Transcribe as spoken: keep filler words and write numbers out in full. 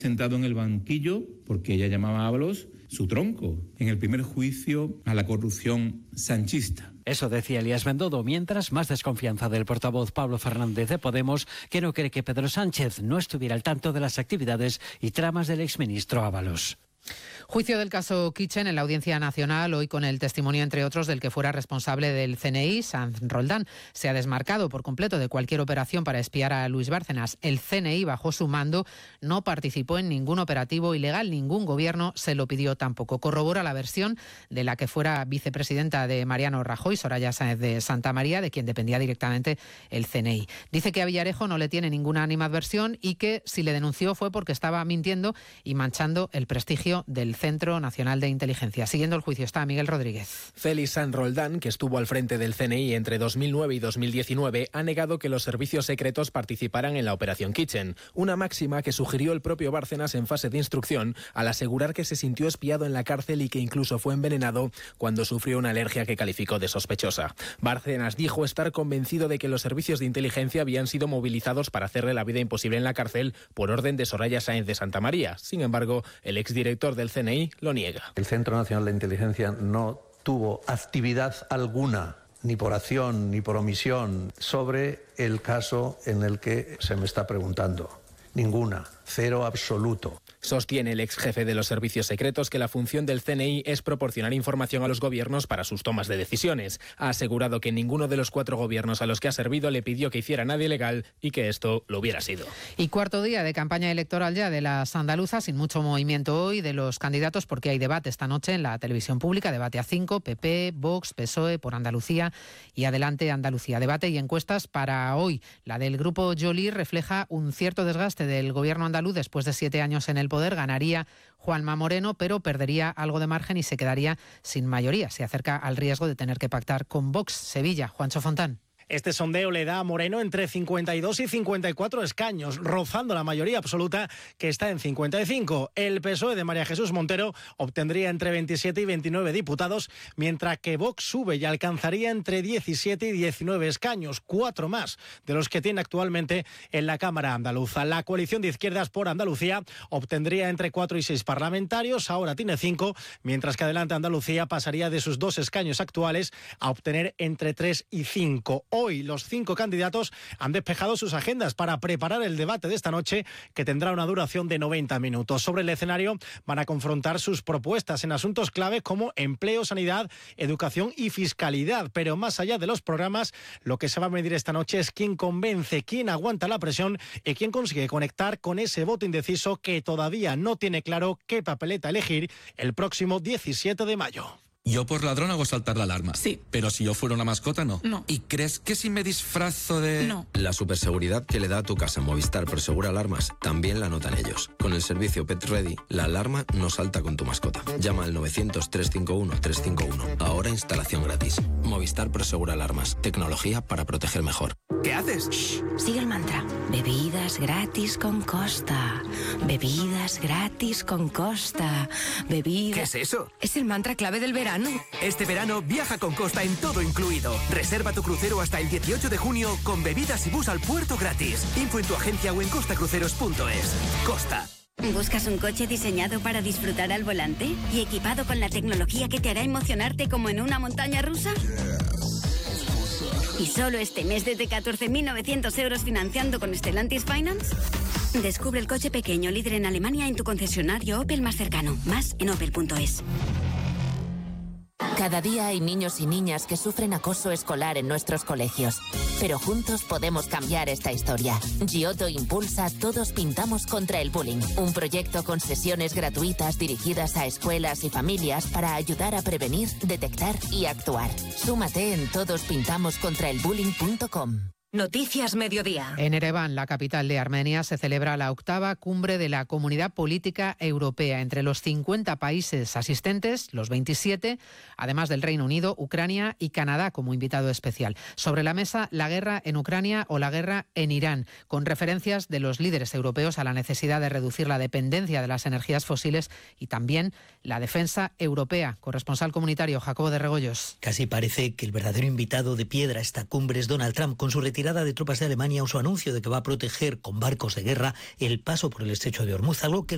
sentado en el banquillo porque ella llamaba a Ábalos su tronco, en el primer juicio a la corrupción sanchista. Eso decía Elías Bendodo, mientras más desconfianza del portavoz Pablo Fernández de Podemos, que no cree que Pedro Sánchez no estuviera al tanto de las actividades y tramas del exministro Ábalos. Juicio del caso Kitchen en la Audiencia Nacional, hoy con el testimonio, entre otros, del que fuera responsable del C N I, Sanz Roldán. Se ha desmarcado por completo de cualquier operación para espiar a Luis Bárcenas. El C N I, bajo su mando, no participó en ningún operativo ilegal. Ningún gobierno se lo pidió tampoco. Corrobora la versión de la que fuera vicepresidenta de Mariano Rajoy, Soraya Sáenz de Santamaría, de quien dependía directamente el C N I. Dice que a Villarejo no le tiene ninguna animadversión y que si le denunció fue porque estaba mintiendo y manchando el prestigio del Centro Nacional de Inteligencia. Siguiendo el juicio está Miguel Rodríguez. Félix Sanz Roldán, que estuvo al frente del C N I entre dos mil nueve y dos mil diecinueve, ha negado que los servicios secretos participaran en la Operación Kitchen, una máxima que sugirió el propio Bárcenas en fase de instrucción al asegurar que se sintió espiado en la cárcel y que incluso fue envenenado cuando sufrió una alergia que calificó de sospechosa. Bárcenas dijo estar convencido de que los servicios de inteligencia habían sido movilizados para hacerle la vida imposible en la cárcel por orden de Soraya Sáenz de Santamaría. Sin embargo, el exdirector del C N I lo niega. El Centro Nacional de Inteligencia no tuvo actividad alguna, ni por acción ni por omisión, sobre el caso en el que se me está preguntando. Ninguna. Cero absoluto. Sostiene el ex jefe de los servicios secretos que la función del C N I es proporcionar información a los gobiernos para sus tomas de decisiones. Ha asegurado que ninguno de los cuatro gobiernos a los que ha servido le pidió que hiciera nada ilegal y que esto lo hubiera sido. Y cuarto día de campaña electoral ya de las andaluzas, sin mucho movimiento hoy de los candidatos porque hay debate esta noche en la televisión pública, debate a cinco, P P, Vox, P S O E por Andalucía y Adelante Andalucía. Debate y encuestas para hoy. La del grupo Joly refleja un cierto desgaste del gobierno andaluz después de siete años en el poder. Ganaría Juanma Moreno, pero perdería algo de margen y se quedaría sin mayoría. Se acerca al riesgo de tener que pactar con Vox. Sevilla, Juancho Fontán. Este sondeo le da a Moreno entre cincuenta y dos y cincuenta y cuatro escaños, rozando la mayoría absoluta, que está en cincuenta y cinco. El P S O E de María Jesús Montero obtendría entre veintisiete y veintinueve diputados, mientras que Vox sube y alcanzaría entre diecisiete y diecinueve escaños, cuatro más de los que tiene actualmente en la Cámara andaluza. La coalición de izquierdas por Andalucía obtendría entre cuatro y seis parlamentarios, ahora tiene cinco, mientras que Adelante Andalucía pasaría de sus dos escaños actuales a obtener entre tres y cinco. Hoy los cinco candidatos han despejado sus agendas para preparar el debate de esta noche, que tendrá una duración de noventa minutos. Sobre el escenario van a confrontar sus propuestas en asuntos claves como empleo, sanidad, educación y fiscalidad. Pero más allá de los programas, lo que se va a medir esta noche es quién convence, quién aguanta la presión y quién consigue conectar con ese voto indeciso que todavía no tiene claro qué papeleta elegir el próximo diecisiete de mayo. Yo por ladrón hago saltar la alarma. Sí. Pero si yo fuera una mascota, no. No. ¿Y crees que si me disfrazo de...? No. La superseguridad que le da a tu casa Movistar Prosegura Alarmas también la notan ellos. Con el servicio Pet Ready, la alarma no salta con tu mascota. Llama al novecientos, trescientos cincuenta y uno, trescientos cincuenta y uno. Ahora instalación gratis. Movistar Prosegura Alarmas. Tecnología para proteger mejor. ¿Qué haces? Shh, sigue el mantra. Bebidas gratis con Costa. Bebidas gratis con Costa. Bebidas... ¿Qué es eso? Es el mantra clave del verano. Este verano viaja con Costa en todo incluido. Reserva tu crucero hasta el dieciocho de junio con bebidas y bus al puerto gratis. Info en tu agencia o en costacruceros punto es. Costa. ¿Buscas un coche diseñado para disfrutar al volante y equipado con la tecnología que te hará emocionarte como en una montaña rusa? ¿Y solo este mes desde catorce mil novecientos euros financiando con Stellantis Finance? Descubre el coche pequeño líder en Alemania en tu concesionario Opel más cercano. Más en opel punto es. Cada día hay niños y niñas que sufren acoso escolar en nuestros colegios. Pero juntos podemos cambiar esta historia. Giotto impulsa Todos Pintamos contra el Bullying, un proyecto con sesiones gratuitas dirigidas a escuelas y familias para ayudar a prevenir, detectar y actuar. Súmate en todos pintamos contra el bullying punto com. Noticias Mediodía. En Ereván, la capital de Armenia, se celebra la octava cumbre de la Comunidad Política Europea. Entre los cincuenta países asistentes, los veintisiete, además del Reino Unido, Ucrania y Canadá como invitado especial. Sobre la mesa, la guerra en Ucrania o la guerra en Irán, con referencias de los líderes europeos a la necesidad de reducir la dependencia de las energías fósiles y también la defensa europea. Corresponsal comunitario Jacobo de Regoyos. Casi parece que el verdadero invitado de piedra a esta cumbre es Donald Trump, con su retirada de tropas de Alemania o su anuncio de que va a proteger con barcos de guerra el paso por el estrecho de Hormuz, algo que